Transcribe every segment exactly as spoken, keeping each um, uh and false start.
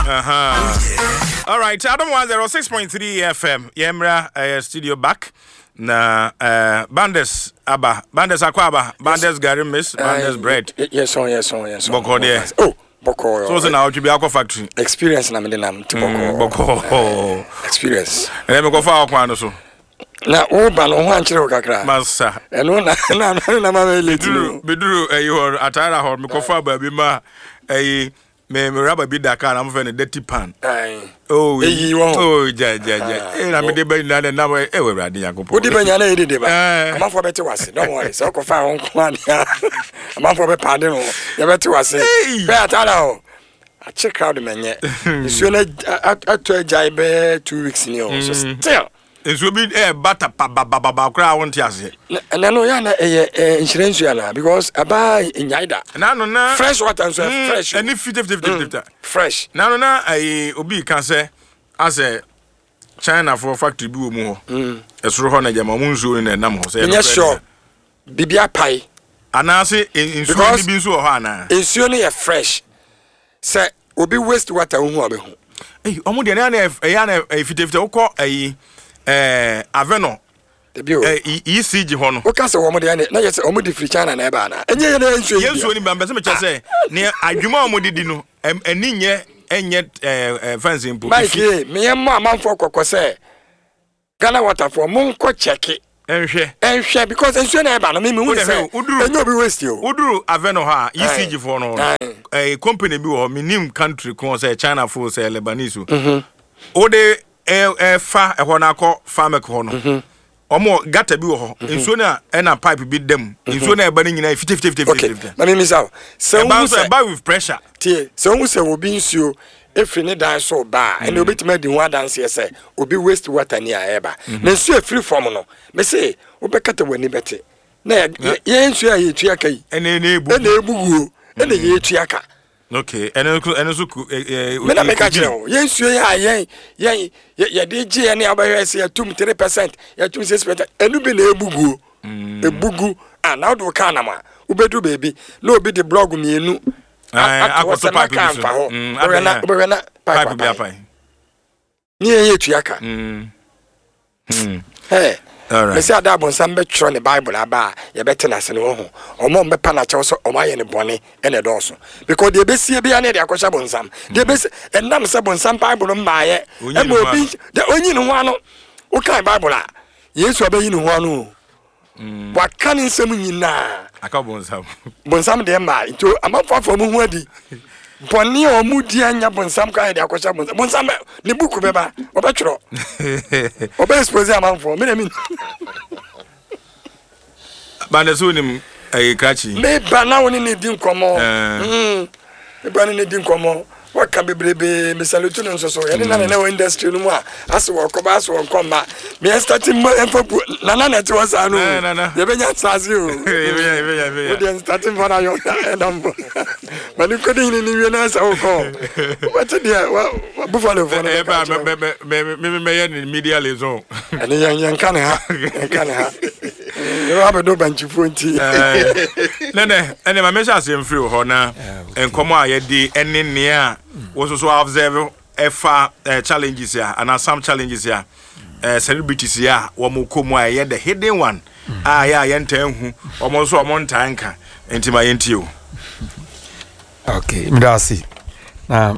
Uh-huh. All right, Adam one oh six point three F M. Yemra uh, studio back. Na uh, Bandes Aba, Bandes Aquaba, Bandes Gary Miss, Bandes bread. Yes, oh, yes, oh, yes. Boko there. Oh, Boko. So so now to be aqua factory. Experience na medinam to Boko. Boko. Experience. Let me go for aqua so. Na o ba no ho ankyere kakra. Massa. Eno na na na ma letinu. Beduru eh you atara ho me go for ba bi ma eh me me raba bi Dakar am fe ne dirty pan. Oh, oh, ja ja ja. Eh na me de ba na na e we rade yakopo. Wo di ba nya na e de ba. Am for beti wase. Don't worry. So ko fa won ko an. Am for be pade no. Ya beti wase. Be atara ho. A check crowd menye. So na ato ajai be two weeks ni o. So still it will be a butter pa ba ba ba kra won ti ase. Na no ya na eh insurance ya na because aba nyaida. Na no na fresh water so fresh. Any fifty fifty fifty. Fresh. Na no na ai obi kan say as a China for factory bi wo mu ho. Mm. Esoro ho na jama mu nsuo na nam ho say. Yes sure. Bibia pai. Anase nsuo ni bi nsuo ho ana. Nsuo no ye fresh. Say obi waste water hu obehu. Eh omo de na na e ya na fifty fifty ukọ ai eh Aveno eh E C G ho no o ka se wo mo de na ye se o mo di free China na e ba na enye ye na nsuo ye nsuo ni ba mbese me che se ne adwuma o mo didi no eni nye enye eh fancy mpo Mike me ye mo amanfo kokko se Ghana water for mo nko check enhwe enhwe because nsuo na e ba no me me hu se enye obi waste o uduru Aveno ha E C G for no eh company bi wo minim country ko se China for se Lebanese mhm o de eh eh fa e ho na akọ farmer ko no omo gata bi wo ho nsuo na e na pipe bi dem nsuo na e ba ni nyina fifty fifty fifty fifty na me misao se wo se ba with pressure tie se wo se wo bi nsuo efri ne dan so ba e na obitima di ho adanse se obi waste water ni a eba na nsuo efri form no me say wo be kata wani bete na ye nsuo a ye tua kai e na na ebu e na ebuguo e na ye tua ka. Okay, and and so eh me na make a chero yen suo ya yen yen ye de je ne abahwe se ya tum three percent ya tum six percent enu bi na ebugu ebugu and now do kana ma ubedu baby no obi de blog mi enu akoto pipe bi so mm na obe na pipe bi apai ni ye tuaka mm mm eh all right. Me say ada bonsam be tro ne Bible aba ye betena se ne ho omo mbe pa na che so omo aye ne bone e ne do so because de besie bia ne de akosha bonsam de bes enam se bonsam Bible mba ye e mo bi de onyi ne ho ano wo kan Bible a Yesu abayi ne ho ano mm wa kan nsem nyina aka bonsam bonsam de mba into amafafo mu ho adi boni o mu di anya bonsam kan de akosha bonsam bonsam ne buku beba obetro obe expose amanfo me na mi bana so nim ay kachi me bana woni ne din komo mm me bana ne din komo waka bebrebe me salutu no so so ye na na industry no mu a aso wo ko ba aso wo koma me starting enfo na na na ti wasa no ye benya sazi o ye benya ye benya ye benya starting for na yo number mani ko din ni wi na sa wo ko what dia wa buffalo for na ba me me me me ye media liaison ani yan yan kan ha kan ha yo have do banchi fonti na na ene ma me sha se mfiri ho na enkomo a ye di ene ne a wo so so observe efa challenges ya and some challenges ya celebrities ya wo mo komu a ye the hidden one ah ya ye ntan hu wo mo so wo mo ntan ka entima ye ntio. Okay, midasi na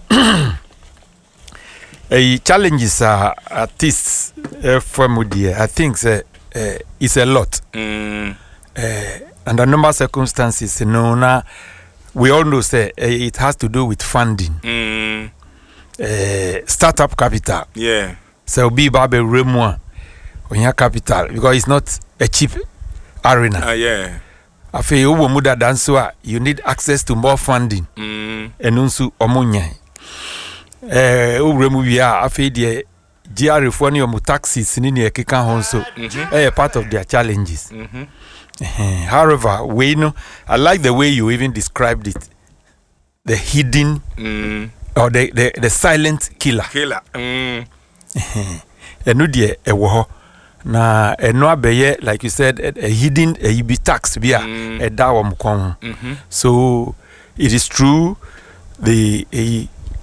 eh challenges are artists from there I think say uh, it's a lot mm. uh, under number circumstances you know na we all know say uh, it has to do with funding mm. uh, startup capital yeah so be babe remwa on your capital because it's not a cheap arena uh, yeah afi owo muda danso a you need access to more funding mm. enunsu omunya eh owremu bia afi de G R for any of taxis in the Kika Honso, a part of their challenges. Mm-hmm. Uh, however, we know I like the way you even described it. The hidden mm. or the, the, the silent killer. Killer. Mm. Uh, a wo na eno abeye like you said a, a hidden a be tax bia mm. a dawom kon. So it is true the a,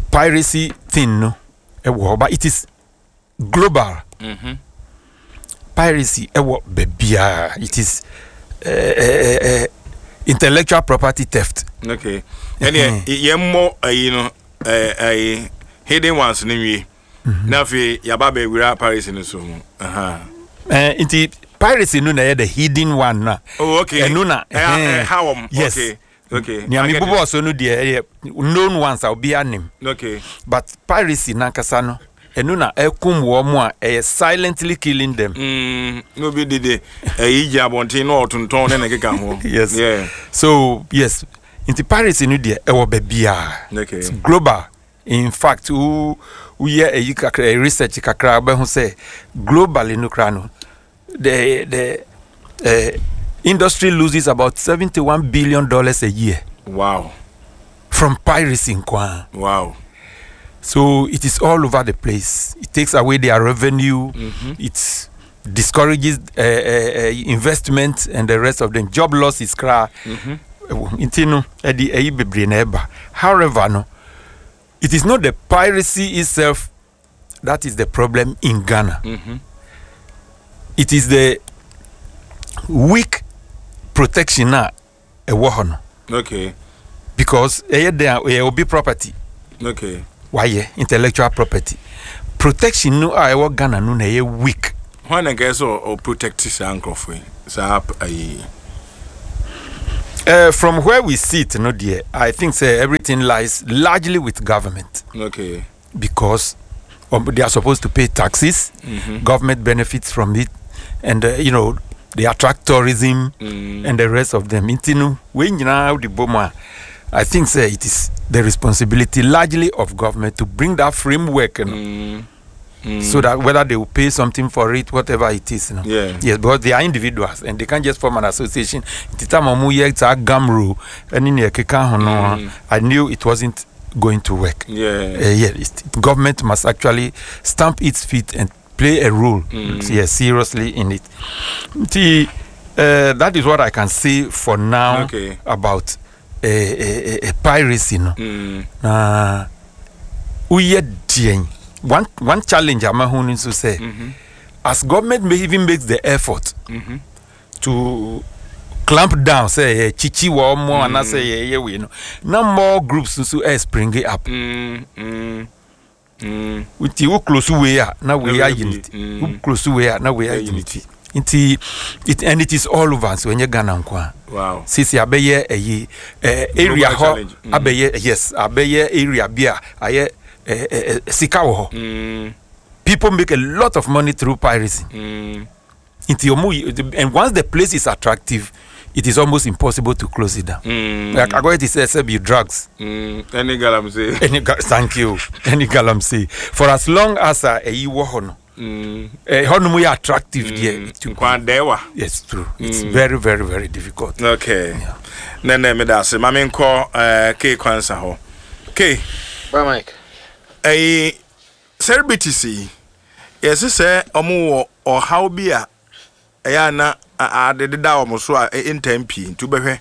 piracy thing no ewo but it is global. Mhm. Piracy ewo bebia it is uh, uh, uh, intellectual property theft. Okay. Any yemmo you know eh hidden ones ni wi. Na fi yaba be wira piracy no so. Aha. Eh inti piracy no na the hidden one na. Oh okay. Enu na eh how um yes. Okay. Okay. Ni ami bubo so no de known ones will be anim. Okay. But piracy na kasa no enu na ekum wo mo a e silently killing them. Mm no be dede eh ija bontin no otonton na keka ho. Yes. Yeah. So yes, inti piracy no de e wo bebia. Okay. It's global. In fact, who we are a research kakra ba hu say globally no kra no the the uh, industry loses about seventy-one billion dollars a year. Wow. From piracy in Kwan. Wow. So it is all over the place. It takes away their revenue. Mm-hmm. It discourages uh, uh, investment and the rest of them. Job loss is cra. Mm-hmm. However, no, it is not the piracy itself that is the problem in Ghana. Mm-hmm. It is the weak protection na e wo ho no. Okay. Because e there will be property. Okay. Why intellectual property protection no I wo Ghana no na e weak. When I guess or protect this ancrofoy. Sa ai Uh, from where we sit, no dear, I think say everything lies largely with government. Okay. Because um, they are supposed to pay taxes, Mm-hmm. government benefits from it, and uh, you know they attract tourism Mm. and the rest of them. Intinu, when you know the Boma, I think say it is the responsibility largely of government to bring that framework, you know, Mm. Mm. so that whether they will pay something for it, whatever it is, you know. Yeah. Yes, because they are individuals and they can't just form an association. Mm. I knew it wasn't going to work. Yeah. Uh, yeah, it, government must actually stamp its feet and play a role, Mm. yes, seriously in it. See, uh, that is what I can say for now. Okay. About uh, uh, uh, piracy. No, Mm. uh, we are doing one one challenge. I'm going to say, Mm-hmm. as government may even makes the effort Mm-hmm. to clamp down, say chichi wa more and I say yeah we know. Now more groups so are springing up. Mm. Mm. Mm. With you close way now we Now are we unity. mm. Who close way now we are Yeah, unity. Inti it and it is all over so when you Ghana nkwa. Wow. Sisi abeye eh area ho challenge. Mm. abeye yes abeye area bia aye eh sika wo ho. Mm. People make a lot of money through piracy. Mm. Into your and once the place is attractive, it is almost impossible to close it down. Mm. Like I got to say, except you drugs. Mm. Any galam say. Any ga- thank you. Any galam say. For as long as a uh, you hono, Mm. a hono attractive there. Mm. Kwandewa. Yes, true. It's Mm. very, very, very difficult. Okay. Yeah. Nene me da se mame nko eh K kwansa ho. K. Ba Mike. Eh celebrities yi. Yes say omo wo ohaw bi a eya na ade da omo so a intempi ntu behwe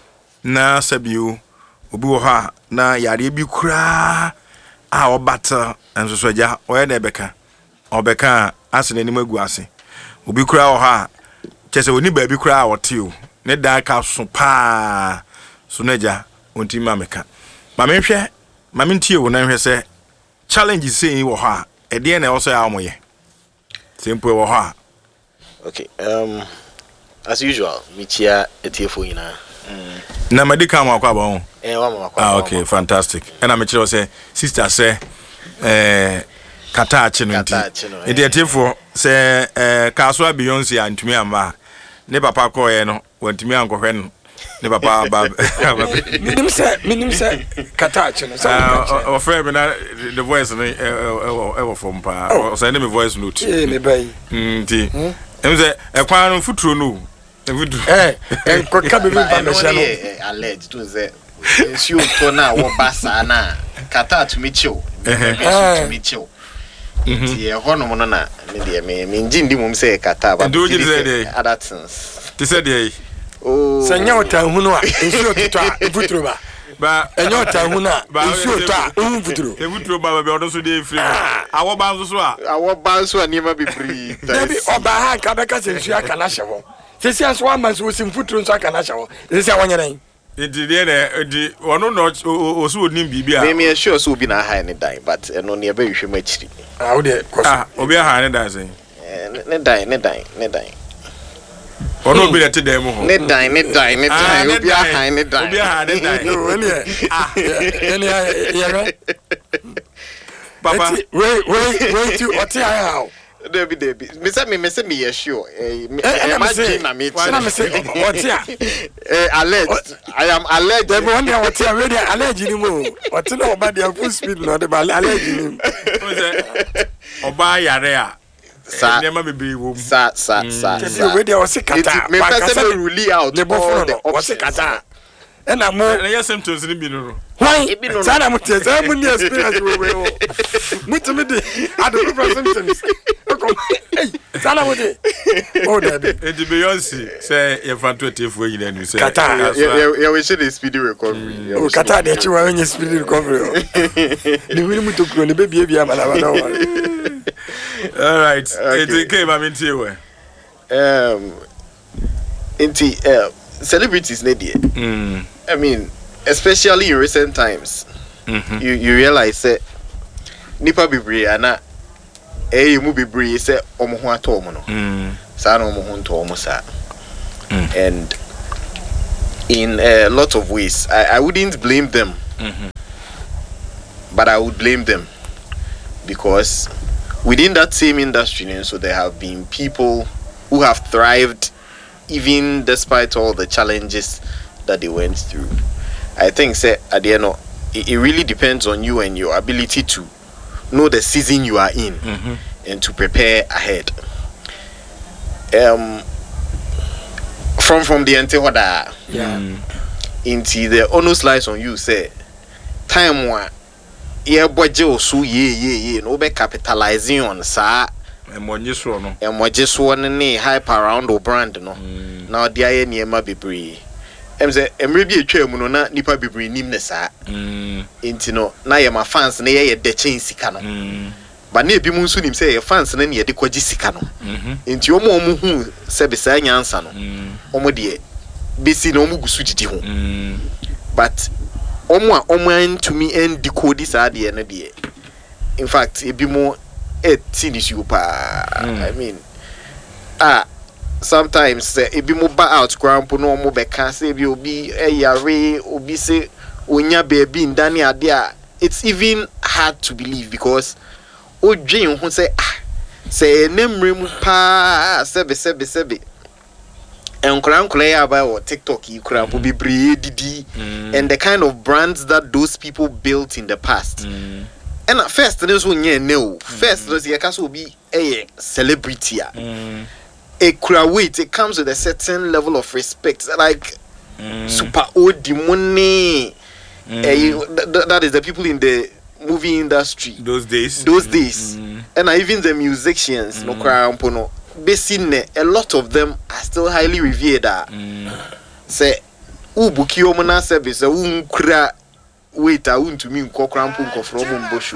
na sabiu obi wo ha na yare bi kura a obata enso so ja oye na ebeka obeka ase na nimu ase obi kura wo ha chese oni ba bi kura a wote o ne da ka so pa so na ja onti mameka ma me hwe ma me ntie wo na hwe se challenges say wo ha e de na wo so ya amoye simple wo ha. Okay, um as usual me chia etefo nyina mm. Na medical ma kwa ba ho eh wa ma kwa ah okay fantastic and I me kire say sister say eh kata achi no nti e de etefo say eh kaso Beyonce antumi ama ne papa ko ye no wantumi ankohwe no ne papa ba minim se minim se kata achi no so o friend na the voice no e e from pa o say me voice note eh me bai nti em say e kwan no futuro no eh eh ko ka be be ba me sha no alleged to say ensure to na wo basa na kata to me chill eh to me chill ti e hono mo na me de me me njindi mum say kata ba do you say other things ti say dey oh sanya wata hunu a ensure to a futuro ba ba enyo ta hu na nsuo ta hu futuro e futuro ba ba odo so dey free awo ba nso so a awo ba nso a niema bibri Debi oba ha ka beka se nsuo aka na hye ho sesi anso wa man so sim futuro nso aka na hye ho sesi awonyere enti de na di ono no o so onim bibia me me sure so obi na high ne dan but eno ne be hwehwe machiri ah wo de ah obi ha ne dan say ne dan ne dan ne dan ono obi lete dem ho ne dan ne dan ne dan obi ha ne dan obi ha ne dan no ni ah ni ya papa wait wait wait to oti how Debi debi me say me me say me sure eh imagine na me na me say oti a eh alleged I am alleged Debi one day oti a ready alleged ni mo oti na oba dey full speed no dey alleged ni oba yare a sa nema bibiri wo sa sa sa Debi we dey o se kata me person me rule out le bofo no o se kata ena mo na yes symptoms ni bi no why sana mo te say mo ni experience we we o mutumi di ado symptoms hey sana mo de oh Debi e di Beyonce say ye fan twenty four yin anu say kata yeah we should speedy recovery o kata de chi wa onye speedy recovery ni wini muto kro ne bebie bia mala ba no all right it came am into we um into uh, celebrities ne die mm I mean especially in recent times mm-hmm. you you realize that nipa bibri ana eh mu bibri say omo ho ato omo no mm sa na omo ho nto omo sa and in a lot of ways I, I wouldn't blame them mm-hmm. but I would blame them because within that same industry, you know, so there have been people who have thrived even despite all the challenges that they went through. I think say at the end of, it, it really depends on you and your ability to know the season you are in mm-hmm. and to prepare ahead. Um from from the antehoda yeah mm. into the onus lies on you say time one yeah budget so ye ye ye no be capitalizing on sa e monye so no e moje so ne hype around o brand no mm. na odi aye niema bebre em say emre bi etwa mu no na nipa bebre nim ne sa mm enti no na ye ma fans ne ye ye de chen sika no mm ba na ebi mu nso nim say ye fans ne ne ye de kwaji sika no mhm enti omo omo hu se be sa nyansa no mm omo de besi na omo gusu didi ho mm but omo a omo an to me and decode this idea na de in fact ebi mo e tinis you pa I mean ah sometimes uh, ebi mo ba out cramp no omo be ka say bi obi eyare obi say onya baby ndani ade a it's even hard to believe because odwen ho say ah say enemrem pa sebe sebe sebe enkura nkura ya ba o TikTok yi kura po bibre didi and the kind of brands that those people built in the past mm. and at first this one yeah no first those you can so be a celebrity mm. a kura weight it comes with a certain level of respect like mm. super old money mm. eh, you, th- that is the people in the movie industry those days those days mm. and even the musicians mm. no kura no basically a lot of them are still highly revered ah mm. say ubuki omo na service unkura wait a untumi nkokra mpo nkofro omo mboshu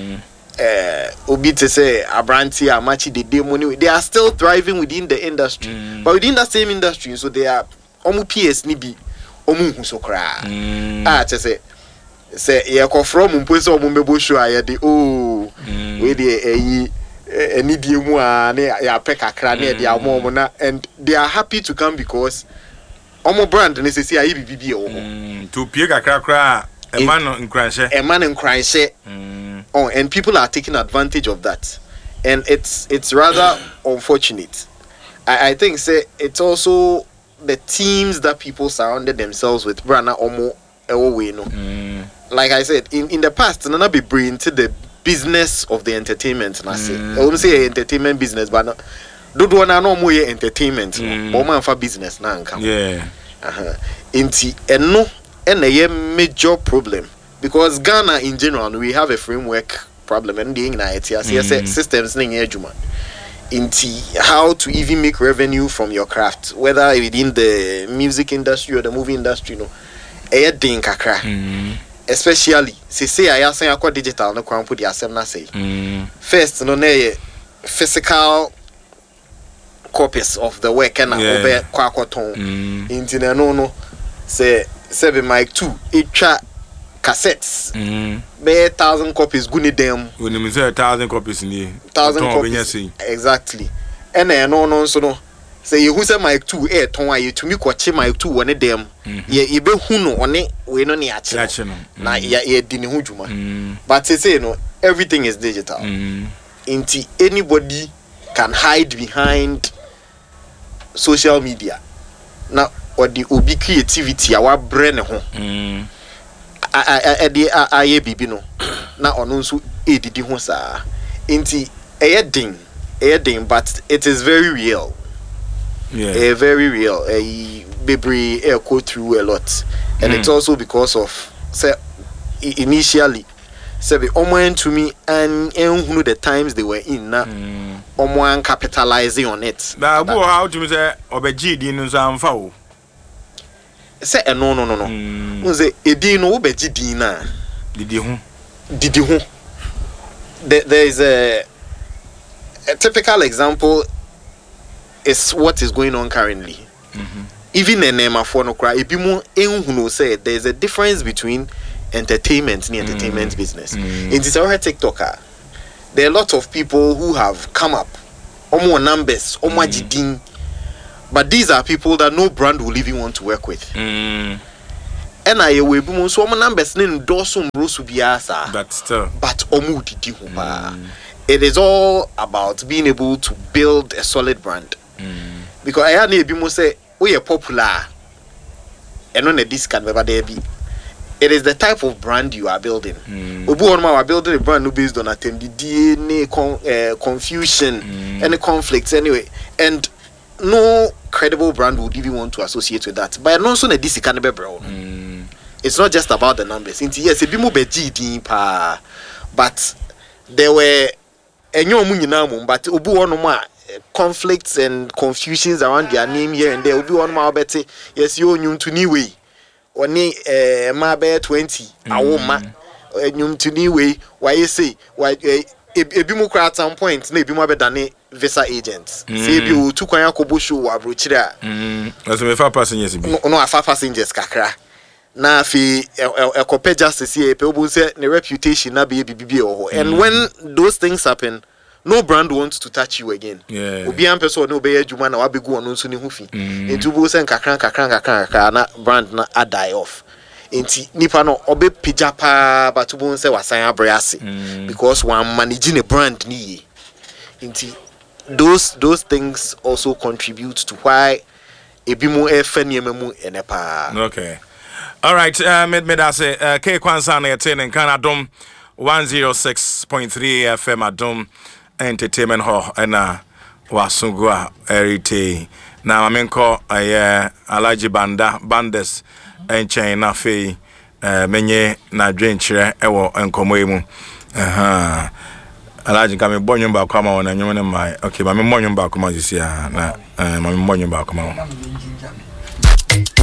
eh obi te say abranti amachi the day money they are still thriving within the industry mm. but within that same industry so they are omo P S ni bi omo hu so kra ah te say say ye kofro omo mpo say omo mboshu aye de oh we dey eyi any die mu a na ya peka kra na de amo na and they are happy to come because omo brand ne sesi ayi bibi e wo to pie kakra kra e man nkranhye e man nkranhye oh and people are taking advantage of that and it's it's rather unfortunate. I, I think say it's also the teams that people surrounded themselves with brana omo ewo we no like I said in in the past nana be bring to the business of the entertainment na say I won't say entertainment business but no do do na no more entertainment no but man for business na nka yeah uh-huh. Inti eno ena ye major problem because Ghana in general we have a framework problem and the na it as mm. systems na nye adwuma inti how to even make revenue from your craft whether within the music industry or the movie industry no ɛyɛ den kakra especially say say ayasan akɔ digital no kwan put the asem na say first no na ɛyɛ physical copies of the work and over kwa kwaton into na no no say seven mic two etwa cassettes mm be thousand copies guni dem when you say thousand copies ni thousand copies exactly and no no so no say you who say mic two e ton aye to me kwache mic two woni dem ye ye be hu no one we no ne ache na ye di ne hu dwuma but say say no everything is digital into anybody can hide behind social media na or the obi creativity our brain ho mm a a a a bibi no na ono nso edidi ho saa nti eye din eye din but it is very real yeah eh very real eh bebre eh go through a lot and mm. it's also because of say initially say be omo to me and enhunu the times they were in na mm. omo an capitalizing on it na bu how to me say obeji din nso amfa o say eh no no no no mm. say edin no obeji din na didi hu didi hu there, there is a a typical example is what is going on currently mm-hmm. even in Nema for no cry ebi mu enhunu say there is a difference between entertainment and entertainment mm. business mm. in this our TikToker there are a lot of people who have come up omo numbers omo agidin mm. but these are people that no brand will even want to work with mm. and I we bi mu so omo numbers ne ndoso mbrosu biasa but still but omo didi ho ba it is all about being able to build a solid brand mm. because I na ebi mu say we are popular eno na discount beba there be. It is the type of brand you are building. Obu mm. we are building a brand new based on attendee, any con, uh, confusion, mm. any conflicts anyway, and no credible brand would even want to associate with that. But no sooner this can be bro. It's not just about the numbers. Yes, it be more beji pa, but there were a new munyinamu, but obu one more conflicts and confusions around their name here and there. Obu one more better. Yes, you new to new way. Oni eh ma be twenty awoma enyum tuni we why you say why ebi mu kra at some point na ebi mu abedane visa agents say ebi o tu kwan akobo show wa brochire a mm as me fa passengers bi no afa passengers kakra na fi ekope justice e pe obu say the reputation na be bibi e ho and when those things happen no brand wants to touch you again. Yeah. Obi an person no be adwuma na wabegu onu nso ne ho fi. Enti bo se nkakran kakran kakran kakran na brand na a die off. Enti nipa no obe pija pa but bo se wasan abrase because one managing a brand ni. Enti those those things also contribute to why ebimo e fa niam mu enepa. Okay. All right, uh mid mid I say uh K Kwanza na yete ne kan adom one oh six point three F M adom entertainment hall and uh wasungua erite na mamenko aye alaji banda bandes enchen na fe eh menye na dwenkyere ewo enkomo emu aha alaji ka me bonyo ba kwa ma wona nyum ne mai okay ba me bonyo ba kwa ma sisi na eh ma me bonyo ba kwa ma